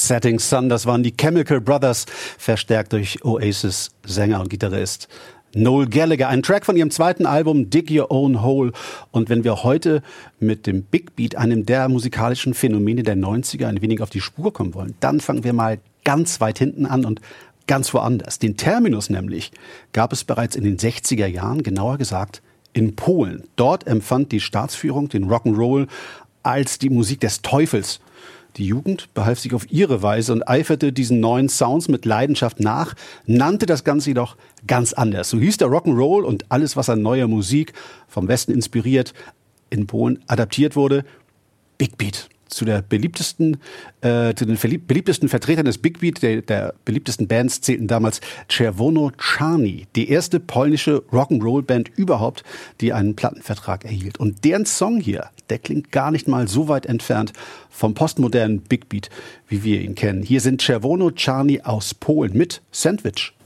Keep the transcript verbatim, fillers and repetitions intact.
Setting Sun, das waren die Chemical Brothers, verstärkt durch Oasis-Sänger und Gitarrist Noel Gallagher. Ein Track von ihrem zweiten Album Dig Your Own Hole. Und wenn wir heute mit dem Big Beat, einem der musikalischen Phänomene der neunziger, ein wenig auf die Spur kommen wollen, dann fangen wir mal ganz weit hinten an und ganz woanders. Den Terminus nämlich gab es bereits in den sechziger Jahren, genauer gesagt in Polen. Dort empfand die Staatsführung den Rock'n'Roll als die Musik des Teufels. Die Jugend behalf sich auf ihre Weise und eiferte diesen neuen Sounds mit Leidenschaft nach, nannte das Ganze jedoch ganz anders. So hieß der Rock'n'Roll und alles, was an neuer Musik vom Westen inspiriert, in Polen adaptiert wurde, Big Beat. Zu der beliebtesten, äh, zu den beliebtesten Vertretern des Big Beat, der, der beliebtesten Bands, zählten damals Czerwono Czarni, die erste polnische Rock'n'Roll-Band überhaupt, die einen Plattenvertrag erhielt. Und deren Song hier, der klingt gar nicht mal so weit entfernt vom postmodernen Big Beat, wie wir ihn kennen. Hier sind Czerwono Czarni aus Polen mit Sandwich.